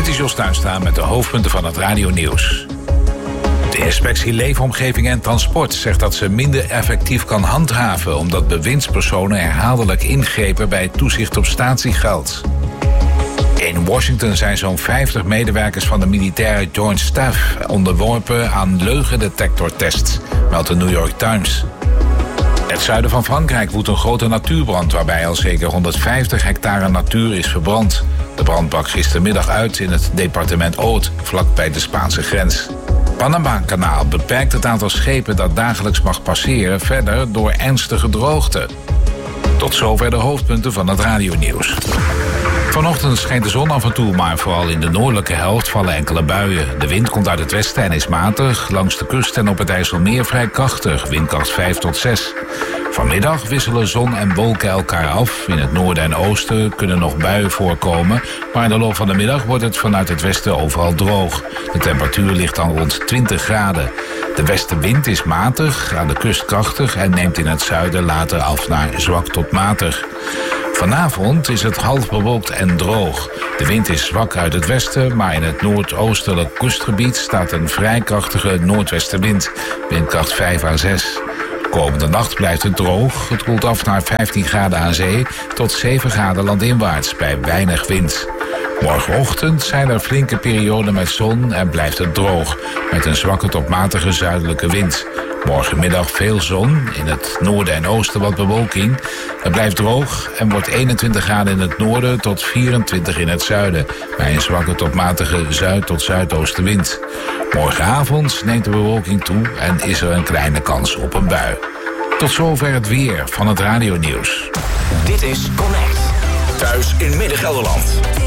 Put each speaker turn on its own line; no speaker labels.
Dit is Jos Tuinstra met de hoofdpunten van het radionieuws. De inspectie Leefomgeving en Transport zegt dat ze minder effectief kan handhaven, omdat bewindspersonen herhaaldelijk ingrepen bij toezicht op statiegeld. In Washington zijn zo'n 50 medewerkers van de militaire Joint Staff onderworpen aan leugendetectortests, meldt de New York Times. Het zuiden van Frankrijk woedt een grote natuurbrand waarbij al zeker 150 hectare natuur is verbrand. De brand brak gistermiddag uit in het departement Aude, vlakbij de Spaanse grens. Panama-kanaal beperkt het aantal schepen dat dagelijks mag passeren verder door ernstige droogte. Tot zover de hoofdpunten van het radionieuws. Vanochtend schijnt de zon af en toe, maar vooral in de noordelijke helft vallen enkele buien. De wind komt uit het westen en is matig. Langs de kust en op het IJsselmeer vrij krachtig, windkracht 5 tot 6. Vanmiddag wisselen zon en wolken elkaar af. In het noorden en oosten kunnen nog buien voorkomen, maar in de loop van de middag wordt het vanuit het westen overal droog. De temperatuur ligt dan rond 20 graden. De westenwind is matig, aan de kust krachtig en neemt in het zuiden later af naar zwak tot matig. Vanavond is het half bewolkt en droog. De wind is zwak uit het westen, maar in het noordoostelijk kustgebied staat een vrij krachtige noordwestenwind. Windkracht 5 à 6. Komende nacht blijft het droog. Het koelt af naar 15 graden aan zee tot 7 graden landinwaarts bij weinig wind. Morgenochtend zijn er flinke perioden met zon en blijft het droog, met een zwakke tot matige zuidelijke wind. Morgenmiddag veel zon, in het noorden en oosten wat bewolking. Het blijft droog en wordt 21 graden in het noorden tot 24 in het zuiden, bij een zwakke tot matige zuid- tot zuidoostenwind. Morgenavond neemt de bewolking toe en is er een kleine kans op een bui. Tot zover het weer van het radionieuws.
Dit is Connect. Thuis in Midden-Gelderland.